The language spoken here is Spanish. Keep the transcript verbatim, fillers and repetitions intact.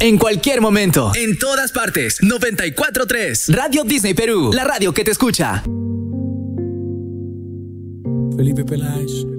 En cualquier momento. En todas partes. noventa y cuatro punto tres. Radio Disney Perú. La radio que te escucha. Felipe Peláez.